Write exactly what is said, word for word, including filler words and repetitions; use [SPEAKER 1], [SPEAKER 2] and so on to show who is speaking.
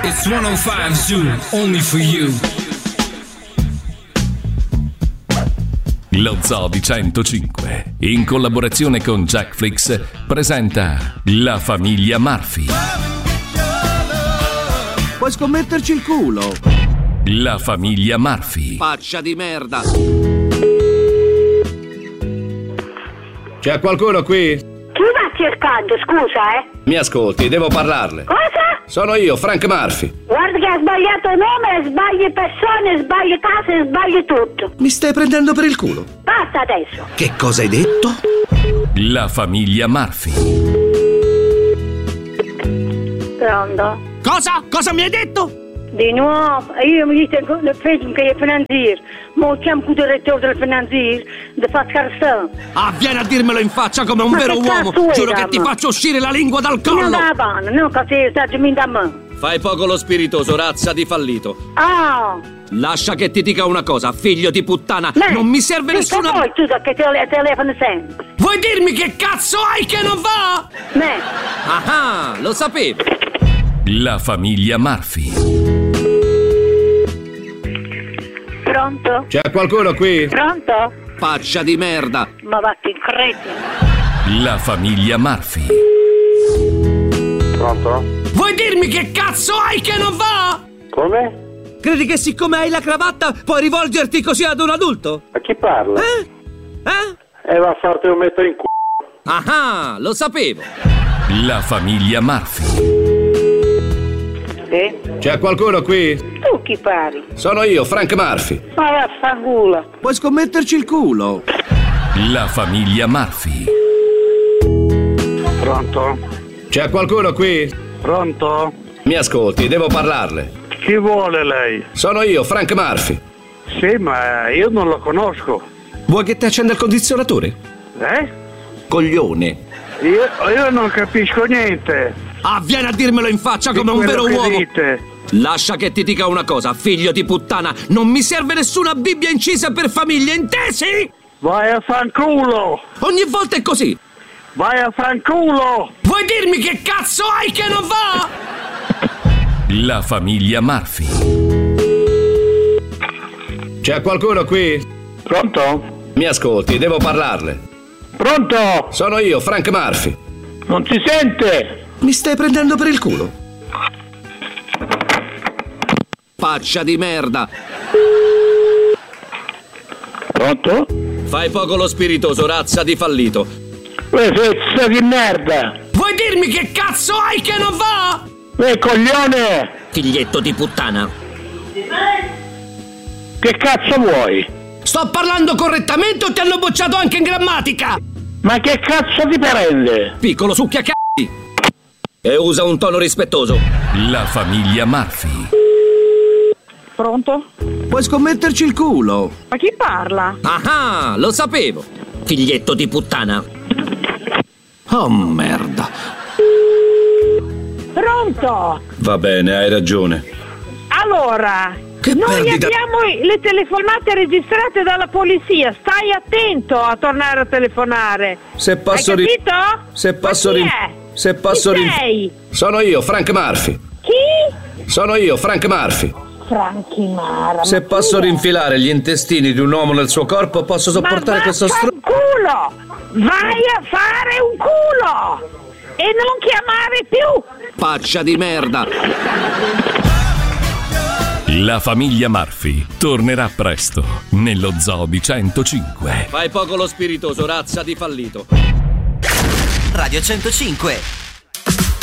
[SPEAKER 1] It's centocinque Zoo, only for you.
[SPEAKER 2] Lo Zoo di centocinque, in collaborazione con Jackflix, presenta La famiglia Murphy.
[SPEAKER 3] Puoi scommetterci il culo.
[SPEAKER 2] La famiglia Murphy.
[SPEAKER 4] Faccia di merda.
[SPEAKER 5] C'è qualcuno qui?
[SPEAKER 6] Chi va cercando, scusa, eh?
[SPEAKER 5] Mi ascolti, devo parlarle.
[SPEAKER 6] Cosa?
[SPEAKER 5] Sono io, Frank Murphy.
[SPEAKER 6] Guarda che ha sbagliato nome, sbagli persone, sbagli case, sbagli tutto.
[SPEAKER 3] Mi stai prendendo per il culo.
[SPEAKER 6] Basta adesso.
[SPEAKER 3] Che cosa hai detto?
[SPEAKER 2] La famiglia Murphy.
[SPEAKER 6] Pronto?
[SPEAKER 4] Cosa? Cosa mi hai detto?
[SPEAKER 6] Di nuovo, io mi dico il Facebook che è finanziere. Ma chiamo il direttore del finanziere, di far scherzare.
[SPEAKER 4] Ah, vieni a dirmelo in faccia come un
[SPEAKER 6] Ma
[SPEAKER 4] vero
[SPEAKER 6] che
[SPEAKER 4] uomo.
[SPEAKER 6] cazzo è,
[SPEAKER 4] Giuro che
[SPEAKER 6] damma?
[SPEAKER 4] ti faccio uscire la lingua dal
[SPEAKER 6] Non
[SPEAKER 4] collo.
[SPEAKER 6] va bene, non che stai mi da me.
[SPEAKER 4] Fai poco lo spiritoso, razza di fallito.
[SPEAKER 6] Ah!
[SPEAKER 4] Lascia che ti dica una cosa, figlio di puttana.
[SPEAKER 6] Beh,
[SPEAKER 4] non mi serve
[SPEAKER 6] dica
[SPEAKER 4] nessuna...
[SPEAKER 6] poi tu che te telefoni sempre.
[SPEAKER 4] Vuoi dirmi che cazzo hai che non va?
[SPEAKER 6] Ne.
[SPEAKER 4] Ah, lo sapevo.
[SPEAKER 2] La famiglia Murphy.
[SPEAKER 6] Pronto?
[SPEAKER 5] C'è qualcuno qui?
[SPEAKER 6] Pronto?
[SPEAKER 4] Faccia di merda.
[SPEAKER 6] Ma vatti in cretino.
[SPEAKER 2] La famiglia Murphy.
[SPEAKER 7] Pronto?
[SPEAKER 4] Vuoi dirmi che cazzo hai che non va?
[SPEAKER 7] Come?
[SPEAKER 4] Credi che siccome hai la cravatta puoi rivolgerti così ad un adulto?
[SPEAKER 7] A chi parla?
[SPEAKER 4] Eh? Eh?
[SPEAKER 7] E va a farti un mettere in culo.
[SPEAKER 4] Ah, lo sapevo.
[SPEAKER 2] La famiglia Murphy.
[SPEAKER 6] Sì?
[SPEAKER 5] C'è qualcuno qui?
[SPEAKER 6] Tu chi pari?
[SPEAKER 5] Sono io, Frank Murphy.
[SPEAKER 6] Ma vaffanculo.
[SPEAKER 3] Puoi scommetterci il culo.
[SPEAKER 2] La famiglia Murphy.
[SPEAKER 7] Pronto?
[SPEAKER 5] C'è qualcuno qui?
[SPEAKER 7] Pronto?
[SPEAKER 5] Mi ascolti, devo parlarle.
[SPEAKER 7] Chi vuole lei?
[SPEAKER 5] Sono io, Frank Murphy.
[SPEAKER 7] Sì, ma io non lo conosco.
[SPEAKER 5] Vuoi che ti accenda il condizionatore?
[SPEAKER 7] Eh?
[SPEAKER 5] Coglione.
[SPEAKER 7] Io, io non capisco niente.
[SPEAKER 4] Ah, vieni a dirmelo in faccia come un vero
[SPEAKER 7] quello che
[SPEAKER 4] uomo.
[SPEAKER 7] dite.
[SPEAKER 4] Lascia che ti dica una cosa, figlio di puttana. Non mi serve nessuna Bibbia incisa per famiglia, intesi?
[SPEAKER 7] Vai a fanculo!
[SPEAKER 4] Ogni volta è così.
[SPEAKER 7] Vai a fanculo!
[SPEAKER 4] Vuoi dirmi che cazzo hai che non va?
[SPEAKER 2] La famiglia Murphy.
[SPEAKER 5] C'è qualcuno qui?
[SPEAKER 7] Pronto?
[SPEAKER 5] Mi ascolti, devo parlarle.
[SPEAKER 7] Pronto?
[SPEAKER 5] Sono io, Frank Murphy.
[SPEAKER 7] Non si sente!
[SPEAKER 3] Mi stai prendendo per il culo.
[SPEAKER 4] Faccia di merda.
[SPEAKER 7] Pronto?
[SPEAKER 4] Fai poco lo spiritoso, razza di fallito.
[SPEAKER 7] Uè, pezzo di merda!
[SPEAKER 4] Vuoi dirmi che cazzo hai che non va?
[SPEAKER 7] Uè, coglione!
[SPEAKER 4] Figlietto di puttana.
[SPEAKER 7] Che cazzo vuoi?
[SPEAKER 4] Sto parlando correttamente o ti hanno bocciato anche in grammatica?
[SPEAKER 7] Ma che cazzo ti prende?
[SPEAKER 4] Piccolo succhiacazzi. E usa un tono rispettoso.
[SPEAKER 2] La famiglia Murphy.
[SPEAKER 8] Pronto?
[SPEAKER 3] Puoi scommetterci il culo.
[SPEAKER 8] Ma chi parla?
[SPEAKER 4] Ah, lo sapevo. Figlietto di puttana. Oh, merda.
[SPEAKER 8] Pronto?
[SPEAKER 5] Va bene, hai ragione.
[SPEAKER 8] Allora,
[SPEAKER 5] Che
[SPEAKER 8] noi
[SPEAKER 5] perdita-
[SPEAKER 8] abbiamo le telefonate registrate dalla polizia. Stai attento a tornare a telefonare.
[SPEAKER 5] Se passo
[SPEAKER 8] Hai
[SPEAKER 5] ri-
[SPEAKER 8] capito?
[SPEAKER 5] Se passo
[SPEAKER 8] Ma chi
[SPEAKER 5] ri-
[SPEAKER 8] è?
[SPEAKER 5] Se passo
[SPEAKER 8] Chi
[SPEAKER 5] ri-
[SPEAKER 8] sei?
[SPEAKER 5] Sono io, Frank Murphy.
[SPEAKER 8] Chi?
[SPEAKER 5] Sono io, Frank Murphy.
[SPEAKER 8] Franchi Mara.
[SPEAKER 5] Se
[SPEAKER 8] ma
[SPEAKER 5] posso
[SPEAKER 8] chi è?
[SPEAKER 5] rinfilare gli intestini di un uomo nel suo corpo, posso sopportare
[SPEAKER 8] Ma
[SPEAKER 5] questo str...
[SPEAKER 8] culo! Vai a fare un culo! E non chiamare più!
[SPEAKER 4] Faccia di merda.
[SPEAKER 2] La famiglia Murphy tornerà presto nello Zoo di centocinque.
[SPEAKER 4] Fai poco lo spiritoso, razza di fallito.
[SPEAKER 9] Radio centocinque.